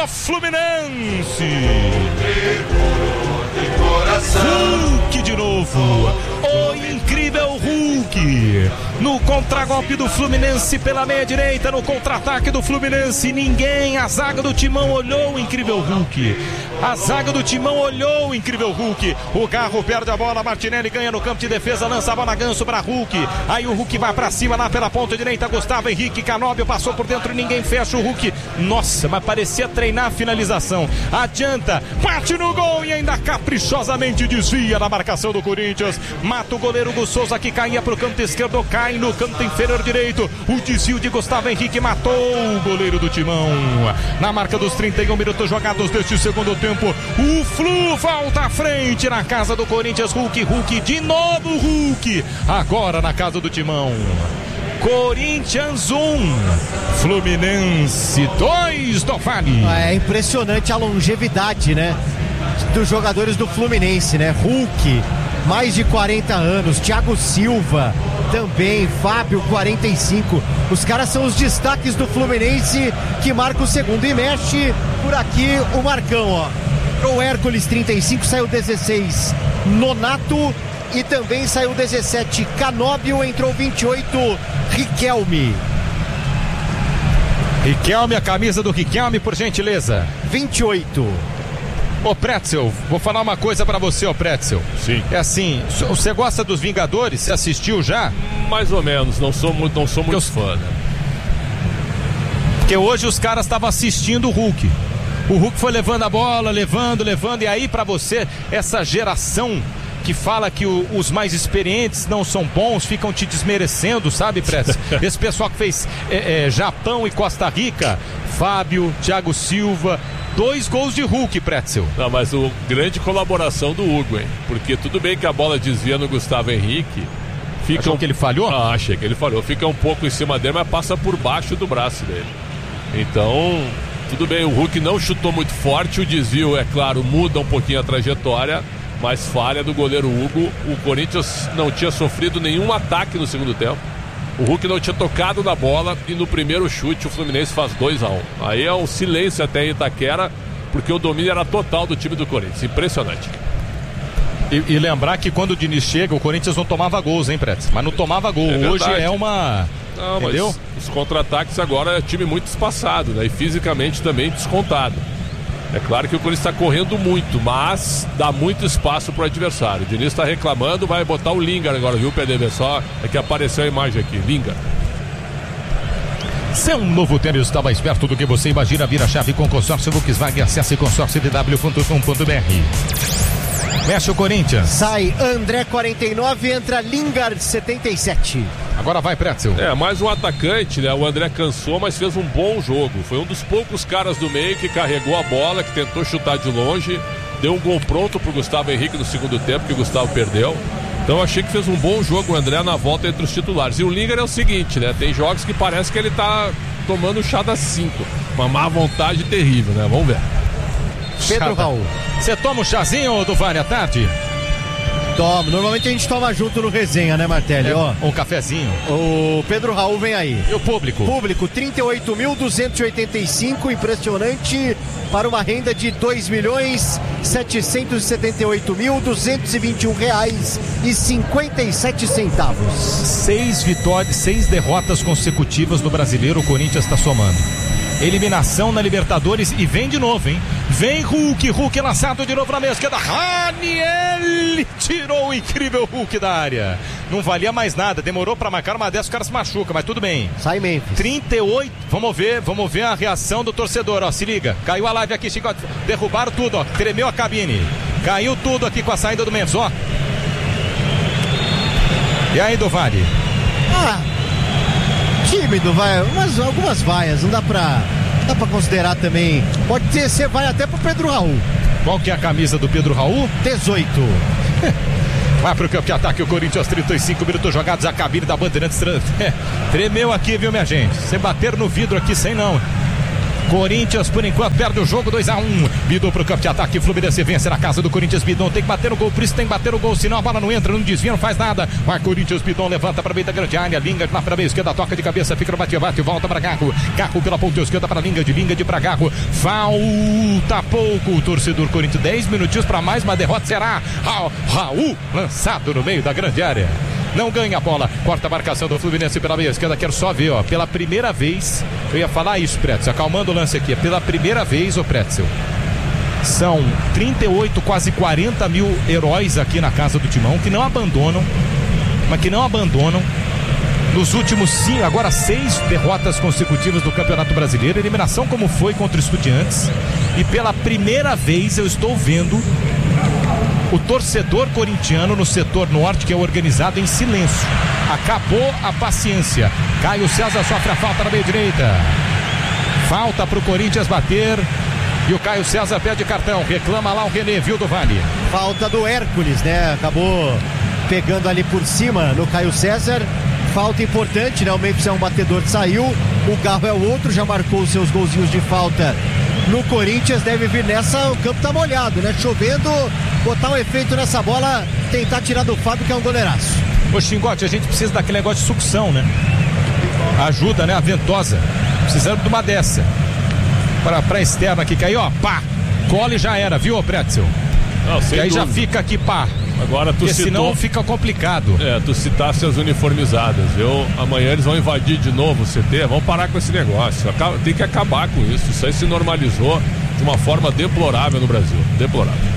do Fluminense. Hulk de novo, o incrível Hulk, no contragolpe do Fluminense pela meia direita, no contra-ataque do Fluminense, ninguém, a zaga do Timão olhou o incrível Hulk, a zaga do Timão olhou o incrível Hulk, o Garro perde a bola, Martinelli ganha no campo de defesa, lança a bola Ganso para Hulk, aí o Hulk vai para cima lá pela ponta direita, Gustavo Henrique, Canóbio passou por dentro, ninguém fecha o Hulk, nossa, mas parecia treinar a finalização, adianta, bate no gol e ainda caprichosamente desvia na marcação do Corinthians, mata o goleiro Hugo Souza que caía para o canto esquerdo, cai no canto inferior direito, o desvio de Gustavo Henrique matou o goleiro do Timão, na marca dos 31 minutos jogados deste segundo tempo, o Flu volta à frente na casa do Corinthians, Hulk, de novo Hulk, agora na casa do Timão. Corinthians 1, Fluminense 2 do Vale. É impressionante a longevidade, né, dos jogadores do Fluminense, né? Hulk, mais de 40 anos, Thiago Silva também, Fábio, 45. Os caras são os destaques do Fluminense que marca o segundo e mexe por aqui o Marcão, ó. O Hércules, 35, saiu 16, Nonato, e também saiu 17, Canóbio, entrou 28, Riquelme. Riquelme, a camisa do Riquelme, por gentileza. 28. Ô Pretzel, vou falar uma coisa pra você, ô Pretzel. Sim. É assim, você gosta dos Vingadores? Você assistiu já? Mais ou menos, não sou muito fã, né? Porque hoje os caras estavam assistindo o Hulk. O Hulk foi levando a bola, levando, e aí pra você, essa geração que fala que os mais experientes não são bons, ficam te desmerecendo, sabe, Pretzel? Esse pessoal que fez Japão e Costa Rica, Fábio, Thiago Silva, 2 gols de Hulk, Pretzel. Não, mas grande colaboração do Hugo, hein? Porque tudo bem que a bola desvia no Gustavo Henrique. Achou que ele falhou? Achei que ele falhou. Fica um pouco em cima dele, mas passa por baixo do braço dele. Então, tudo bem, o Hulk não chutou muito forte, o desvio, é claro, muda um pouquinho a trajetória, mas falha do goleiro Hugo. O Corinthians não tinha sofrido nenhum ataque no segundo tempo. O Hulk não tinha tocado na bola e no primeiro chute o Fluminense faz 2-1. Aí é um silêncio até em Itaquera, porque o domínio era total do time do Corinthians. Impressionante. E lembrar que quando o Diniz chega, o Corinthians não tomava gols, hein, Pretz? Mas não tomava gol. Hoje é uma... Não, entendeu? Mas os contra-ataques agora é time muito espaçado, né? E fisicamente também descontado. É claro que o Corinthians está correndo muito, mas dá muito espaço para o adversário. O Diniz está reclamando, vai botar o Lingard agora, viu, PDV? Só é que apareceu a imagem aqui, Lingard. Seu novo tênis está mais perto do que você imagina. Vira chave com consórcio Volkswagen. Acesse consórciodw.com.br. Mexe o Corinthians. Sai André, 49, entra Lingard, 77. Agora vai, Pretzel. Mais um atacante, né? O André cansou, mas fez um bom jogo. Foi um dos poucos caras do meio que carregou a bola, que tentou chutar de longe. Deu um gol pronto pro Gustavo Henrique no segundo tempo, que o Gustavo perdeu. Então eu achei que fez um bom jogo o André na volta entre os titulares. E o Lingard é o seguinte, né? Tem jogos que parece que ele tá tomando chá das 5. Uma má vontade terrível, né? Vamos ver. Pedro Raul. Você toma um chazinho, Duvani, à tarde? Tomo. Normalmente a gente toma junto no resenha, né, Martelli? Um cafezinho. O Pedro Raul vem aí. E o público? Público, 38.285, impressionante, para uma renda de R$2.778.221,57. 6 vitórias, 6 derrotas consecutivas no Brasileiro, o Corinthians está somando. Eliminação na Libertadores e vem de novo, hein? Vem Hulk lançado de novo na meia esquerda. Raniel tirou o incrível Hulk da área. Não valia mais nada, demorou pra marcar uma dessas, o cara se machuca, mas tudo bem. Sai Memphis. 38, vamos ver a reação do torcedor, ó, se liga. Caiu a live aqui, chegou, derrubaram tudo, ó, tremeu a cabine. Caiu tudo aqui com a saída do Memphis, ó. E aí, do Vale? Tímido, vai, algumas vaias, não dá pra considerar também. Pode ser vai até pro Pedro Raul. Qual que é a camisa do Pedro Raul? 18. Vai pro campo de ataque o Corinthians, 35 minutos jogados, a cabine da Bandeirantes tremeu aqui, viu, minha gente? Sem bater no vidro aqui, sem não. Corinthians, por enquanto, perde o jogo, 2-1. Bidon pro campo de ataque, Fluminense vence na casa do Corinthians. Bidon tem que bater no gol, por isso tem que bater o gol, senão a bola não entra, não desvia, não faz nada. Vai Corinthians, Bidon levanta para meio da grande área, Linga na primeira esquerda, toca de cabeça, fica no bate-bate, volta para Garro. Garro pela ponta esquerda para Linga de para Garro. Falta pouco, o torcedor Corinthians, 10 minutinhos para mais uma derrota será. Raul lançado no meio da grande área. Não ganha a bola, corta a marcação do Fluminense pela meia esquerda, quero só ver, ó, pela primeira vez, eu ia falar isso, Pretzel, acalmando o lance aqui, pela primeira vez, ô Pretzel, são 38, quase 40 mil heróis aqui na casa do Timão, que não abandonam, nos últimos 6 derrotas consecutivas do Campeonato Brasileiro, eliminação como foi contra o Estudiantes, e pela primeira vez eu estou vendo o torcedor corintiano no setor norte, que é organizado em silêncio. Acabou a paciência. Caio César sofre a falta na meia direita. Falta pro Corinthians bater. E o Caio César pede cartão. Reclama lá o René, viu, do Vale? Falta do Hércules, né? Acabou pegando ali por cima no Caio César. Falta importante, né? O Memphis é um batedor que saiu. O Garro é o outro, já marcou os seus golzinhos de falta. No Corinthians deve vir nessa, o campo tá molhado, né? Chovendo, botar um efeito nessa bola, tentar tirar do Fábio, que é um goleiraço. Ô Xingote, a gente precisa daquele negócio de sucção, né? Ajuda, né? A ventosa. Precisando de uma dessa. Pra externa aqui, que aí, ó, pá, cola e já era, viu, Pretzel? Não, sem e aí dúvida. Já fica aqui, pá. Agora tu porque citou, senão fica complicado. Tu citasse as uniformizadas. Amanhã eles vão invadir de novo o CT. Vão parar com esse negócio. Tem que acabar com isso. Isso aí se normalizou de uma forma deplorável no Brasil. Deplorável.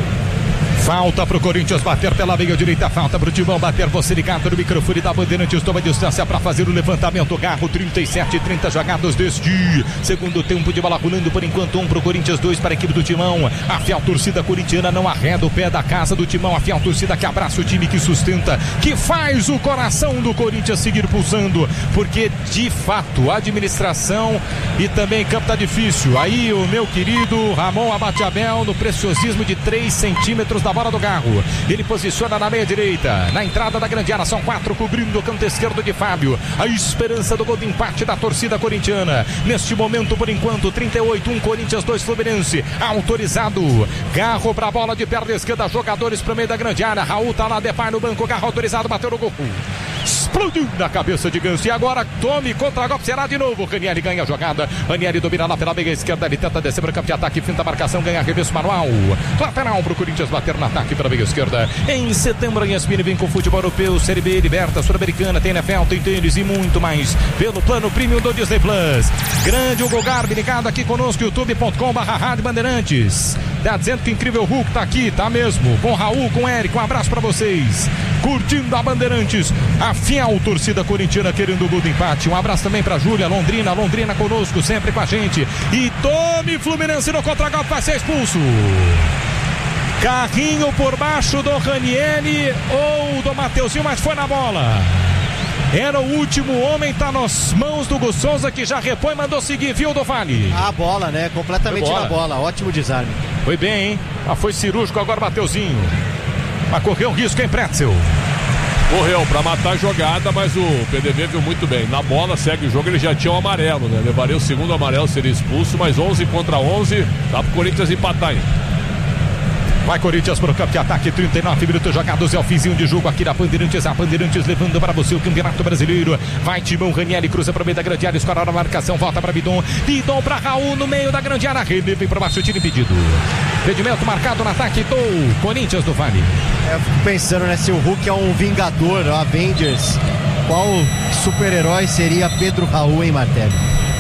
Falta pro Corinthians bater pela meia direita, falta pro Timão bater, você ligado no microfone da Bandeirantes, toma distância para fazer o levantamento, Garro, 37-30 jogados deste segundo tempo de bola rolando, por enquanto 1 pro Corinthians, 2 para a equipe do Timão. A fiel torcida corintiana não arreda o pé da casa do Timão, a fiel torcida que abraça o time, que sustenta, que faz o coração do Corinthians seguir pulsando, porque de fato a administração e também campo tá difícil. Aí o meu querido Ramon Abate-Abel no preciosismo de 3 centímetros da bola do Garro, ele posiciona na meia direita, na entrada da grande área, são 4 cobrindo o canto esquerdo de Fábio, a esperança do gol de empate da torcida corintiana, neste momento por enquanto 38, 1 Corinthians, 2 Fluminense, autorizado, Garro pra bola de perna esquerda, jogadores pro meio da grande área, Raul tá lá, Depay no banco, Garro autorizado, bateu no gol, explodiu na cabeça de Ganso, e agora tome contra-golpe, será de novo, Ranieri ganha a jogada, Ranieri domina lá pela meia esquerda, ele tenta descer para o campo de ataque, finta a marcação, ganha arremesso manual, lateral pro Corinthians bater na ataque pela meia esquerda. Em setembro, a ESPN vem com futebol europeu, Série B, Liberta, Sul-Americana, tem NFL, tem tênis e muito mais pelo plano premium do Disney Plus. Grande Hugo Garbi ligado aqui conosco, youtube.com/Rádio Bandeirantes. Tá dizendo que incrível Hulk tá aqui, tá mesmo, com Raul, com Eric, um abraço pra vocês. Curtindo a Bandeirantes, a fiel torcida corintiana querendo o gol do empate. Um abraço também pra Júlia, Londrina conosco, sempre com a gente. E tome Fluminense no contra-golpe, vai ser expulso. Carrinho por baixo do Ranieri ou do Mateuzinho, mas foi na bola. Era o último homem, tá nas mãos do Gus Souza, que já repõe, mandou seguir, viu, do Vale? A bola, né? Completamente na bola, ótimo desarme. Foi bem, hein? Mas foi cirúrgico agora, Mateuzinho. Mas correu um risco, hein, Pretzel? Correu pra matar a jogada, mas o PDV viu muito bem. Na bola, segue o jogo, ele já tinha um amarelo, né? Levaria o segundo amarelo, seria expulso, mas 11 contra 11, dá pro Corinthians empatar ainda. Vai Corinthians pro campo de ataque, 39 minutos jogados, é o finzinho de jogo aqui na Bandeirantes, a Bandeirantes levando para você o Campeonato Brasileiro. Vai Timão, Ranieri cruza para o meio da grande área, escora a marcação, volta para Bidon para Raul no meio da grande área, René vem para baixo, tiro impedido. Impedimento marcado no ataque do Corinthians do Vale. Eu fico pensando, né, se o Hulk é um vingador, Avengers, qual super-herói seria Pedro Raul, hein, Martelli?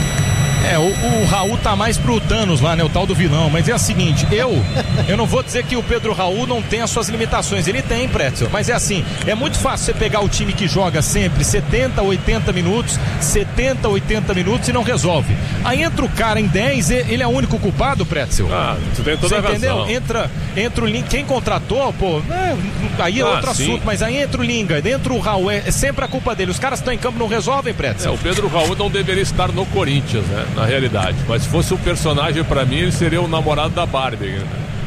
O Raul tá mais pro Thanos lá, né? O tal do vilão. Mas é o seguinte, eu não vou dizer que o Pedro Raul não tem as suas limitações. Ele tem, Pretzel. Mas é assim, é muito fácil você pegar o time que joga sempre 70, 80 minutos e não resolve. Aí entra o cara em 10, ele é o único culpado, Pretzel. Tu tem toda a razão. Entendeu? Entra o Linga, quem contratou, pô, aí é outro assunto, mas aí entra o Linga, entra o Raul, é sempre a culpa dele. Os caras estão em campo, não resolvem, Pretzel. O Pedro Raul não deveria estar no Corinthians, né? Na realidade, mas se fosse um personagem pra mim, ele seria o namorado da Barbie, né?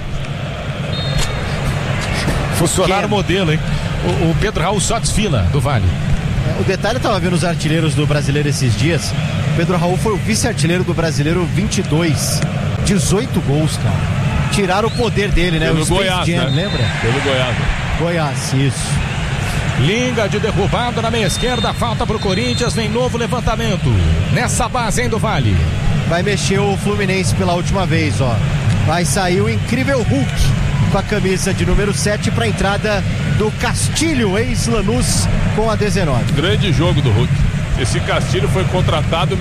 Funcionário modelo, hein? O Pedro Raul só desfila do Vale. O detalhe, eu tava vendo os artilheiros do Brasileiro esses dias, Pedro Raul foi o vice-artilheiro do Brasileiro 22. 18 gols, cara. Tiraram o poder dele, né? Pelo o Space Goiás, Jam, né? Lembra? Pelo Goiás. Goiás, isso. Linga de derrubado na meia esquerda, falta pro Corinthians, vem novo levantamento. Nessa base, hein, do Vale. Vai mexer o Fluminense pela última vez, ó. Vai sair o incrível Hulk com a camisa de número 7 para a entrada do Castilho, ex-Lanús, com a 19. Grande jogo do Hulk. Esse Castilho foi contratado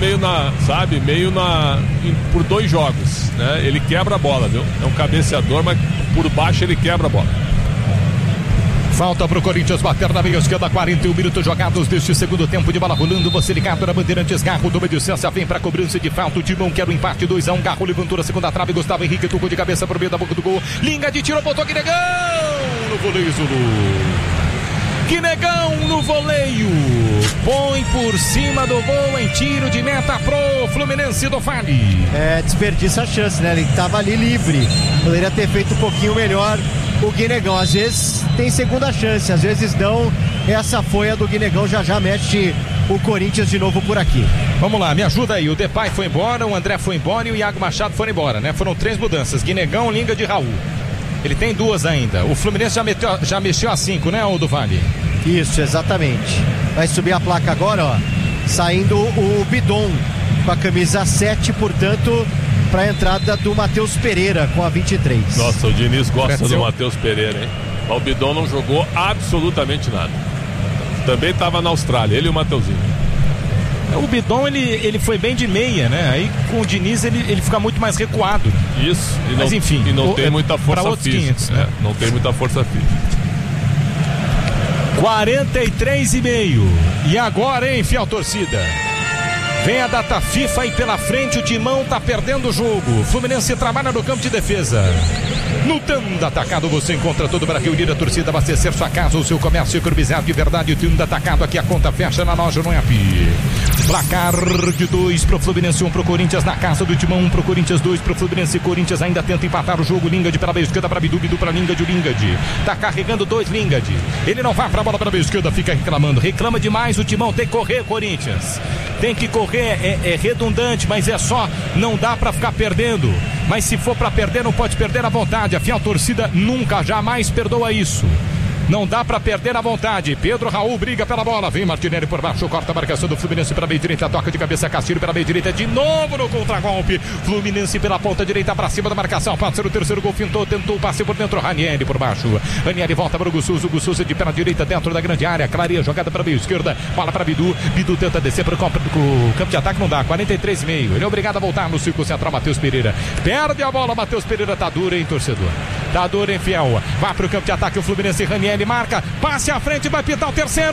por 2 jogos, né? Ele quebra a bola, viu? É um cabeceador, mas por baixo ele quebra a bola. Falta pro Corinthians bater na meia esquerda, 41 minutos jogados deste segundo tempo de bola rolando. Você ligado na Bandeirantes, Garro do Medicência vem pra cobrança de falta. O Timão quer o empate 2-1. Garro levantou na segunda trave. Gustavo Henrique tocou de cabeça pro meio da boca do gol. Linga de tiro, botou Guinegão no voleio, Zulu. Guinegão no voleio. Põe por cima do gol em tiro de meta pro Fluminense do Vale. Desperdiça a chance, né? Ele tava ali livre. Poderia ter feito um pouquinho melhor. O Guinegão, às vezes tem segunda chance, às vezes não. Essa foi a do Guinegão, já mexe o Corinthians de novo por aqui. Vamos lá, me ajuda aí. O Depay foi embora, o André foi embora e o Iago Machado foram embora, né? Foram 3 mudanças. Guinegão, Linga de Raul. Ele tem 2 ainda. O Fluminense já mexeu a 5, né, o do Vale? Isso, exatamente. Vai subir a placa agora, ó. Saindo o Bidon com a camisa 7, portanto, para a entrada do Matheus Pereira com a 23. Nossa, o Diniz gosta do Matheus Pereira, hein? O Bidon não jogou absolutamente nada. Também estava na Austrália, ele e o Mateuzinho. O Bidon, ele foi bem de meia, né? Aí com o Diniz ele fica muito mais recuado. Isso. Mas enfim. E não tem muita força física. 500, né? Não tem muita força física. 43,5. E agora, hein, fiel torcida? Vem a data FIFA e pela frente o Timão tá perdendo o jogo. Fluminense trabalha no campo de defesa. No Tanda Atacado você encontra todo o Brasil Unida, torcida, abastecer sua casa ou seu comércio economizado de verdade. O Tanda Atacado, aqui a conta fecha na loja no app. Placar de 2 pro Fluminense, 1 pro Corinthians na casa do Timão, 1 pro Corinthians, 2 pro Fluminense. Corinthians ainda tenta empatar o jogo. Lingard pela meia esquerda para Bidu, Bidu para Lingard, o Lingard tá carregando 2 Lingard. Ele não vai pra bola para a meia esquerda, fica reclamando, reclama demais. O Timão tem que correr, Corinthians. Tem que correr, é redundante, mas é só, não dá pra ficar perdendo. Mas se for pra perder, não pode perder à vontade. A fiel torcida nunca, jamais perdoa isso. Não dá pra perder à vontade. Pedro Raul briga pela bola. Vem Martinelli por baixo, corta a marcação do Fluminense pela meia direita, toca de cabeça Castilho pela meia direita, de novo no contragolpe. Fluminense pela ponta direita pra cima da marcação. Pode ser o terceiro gol, fintou, tentou o passe por dentro. Ranieri por baixo. Ranieri volta para o Gussuso. Gussuso de pé direita dentro da grande área. Clareia, jogada para a meia esquerda. Bola para Bidu. Bidu tenta descer para o campo de ataque, não dá. 43,5. Ele é obrigado a voltar no círculo central. Matheus Pereira perde a bola. Matheus Pereira tá duro, hein, torcedor? Tá duro, hein, fiel? Vai para o campo de ataque o Fluminense. Ranieri marca. Passe à frente, vai pintar o terceiro.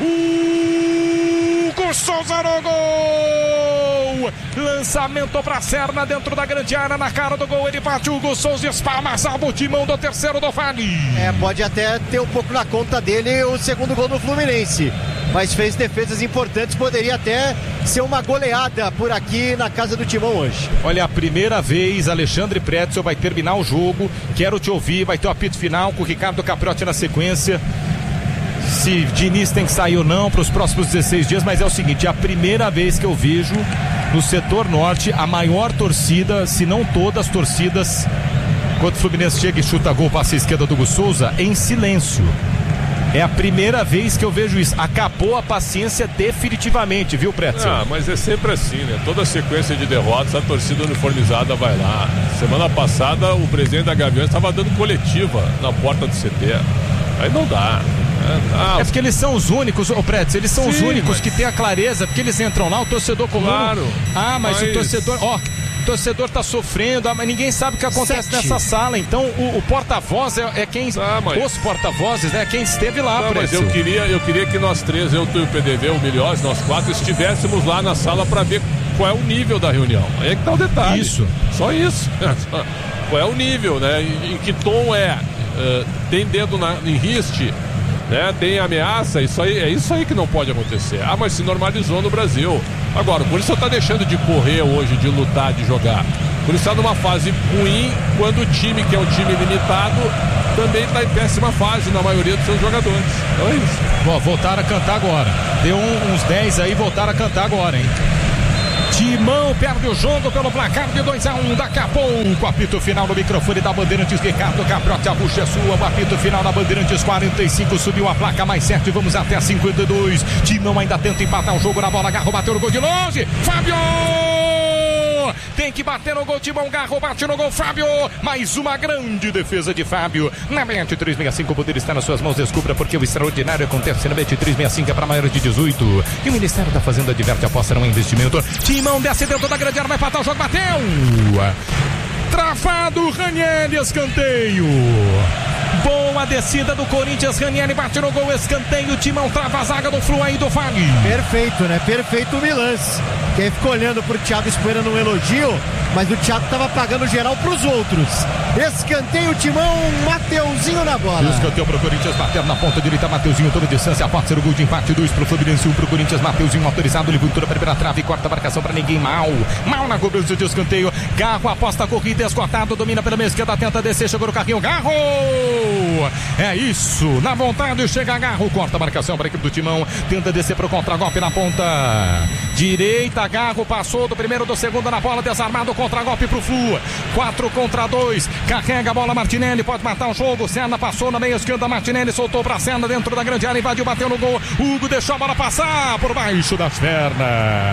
Hugo Souza no gol. Lançamento pra Serna dentro da grande área, na cara do gol. Ele bate o Hugo Souza, espalma, salva o Timão do terceiro do Vale. Pode até ter um pouco na conta dele o segundo gol do Fluminense, mas fez defesas importantes. Poderia até ser uma goleada por aqui na casa do Timão hoje. Olha, a primeira vez Alexandre Pretzel vai terminar o jogo. Quero te ouvir, vai ter o apito final com o Ricardo Capriotti na sequência. Se Diniz tem que sair ou não para os próximos 16 dias, mas é o seguinte, é a primeira vez que eu vejo no setor norte a maior torcida, se não todas as torcidas, quando o Fluminense chega e chuta gol, passa a esquerda do Hugo Souza, em silêncio. É a primeira vez que eu vejo isso. Acabou a paciência definitivamente, viu, Pretzel? Mas é sempre assim, né? Toda sequência de derrotas, a torcida uniformizada vai lá. Semana passada, o presidente da Gaviões estava dando coletiva na porta do CT. Aí não dá. É porque eles são os únicos, Pretzel, eles são os únicos que têm a clareza, porque eles entram lá, o torcedor comum. Claro. Mas o torcedor, o torcedor tá sofrendo, mas ninguém sabe o que acontece nessa sala. Então o porta-voz é quem. Os porta-vozes, né? Quem esteve lá, mas eu queria que nós três, eu, tu e o PDV, o Milhós, nós 4, estivéssemos lá na sala para ver qual é o nível da reunião. Aí é que tá o detalhe. Isso. Só isso. Qual é o nível, né? Em que tom é? Tem dedo em riste? Né? Tem ameaça, é isso aí que não pode acontecer. Mas se normalizou no Brasil. Agora, o Corinthians está deixando de correr hoje, de lutar, de jogar. O Corinthians está numa fase ruim, quando o time, que é um time limitado, também está em péssima fase na maioria dos seus jogadores. Então é isso. Voltaram a cantar agora. Deu uns 10 aí, voltaram a cantar agora, hein? Timão perde o jogo pelo placar de 2-1. Daqui a pouco, apito final no microfone da Bandeirantes. Ricardo Caprotti, a bucha é sua. O apito final na Bandeirantes 45. Subiu a placa mais 7. Vamos até 52. Timão ainda tenta empatar o jogo na bola. Garro bateu no gol de longe. Fábio! Tem que bater no gol, Timão. Garro bate no gol, Fábio. Mais uma grande defesa de Fábio. Na Bet365, o poder está nas suas mãos. Descubra porque o extraordinário acontece na Bet365. É para maiores de 18. E o Ministério da Fazenda adverte: aposta não é investimento. Timão desce dentro da grande área, vai empatar o jogo, bateu. Travado, Ranieri, escanteio. Boa descida do Corinthians, Ranieri bate no gol, escanteio. Timão trava a zaga do Flu aí do Fag. Perfeito, né? Perfeito o Milans. Quem ficou olhando pro Thiago esperando um elogio, mas o Thiago tava pagando geral pros outros. Escanteio, Timão, Mateuzinho na bola. Escanteio pro Corinthians, bater na ponta direita, Mateuzinho, toda distância, pode ser o gol de empate, 2 pro Fluminense, 1 pro Corinthians. Mateuzinho autorizado, levantou a primeira trave, corta a marcação pra ninguém, mal na cobrança de escanteio. Garro aposta a corrida, esgotado, domina pela meia esquerda, tenta descer, chegou no carrinho, Garro! É isso, na vontade chega Garro, corta a marcação para a equipe do Timão, tenta descer pro contragolpe na ponta direita. Garro passou do primeiro, do segundo na bola, desarmado, contragolpe pro Flu, 4 contra 2, carrega a bola Martinelli, pode matar o jogo. Senna passou na meia esquerda, Martinelli soltou pra Senna dentro da grande área, invadiu, bateu no gol. Hugo deixou a bola passar por baixo das pernas.